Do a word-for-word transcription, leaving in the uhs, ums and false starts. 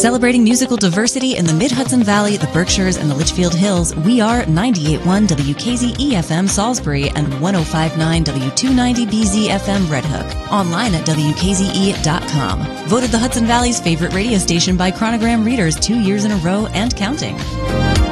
Celebrating musical diversity in the Mid-Hudson Valley, the Berkshires, and the Litchfield Hills, we are ninety-eight point one W K Z E F M Salisbury and one oh five point nine W two ninety B Z F M Red Hook. Online at W K Z E dot com. Voted the Hudson Valley's favorite radio station by Chronogram readers two years in a row and counting.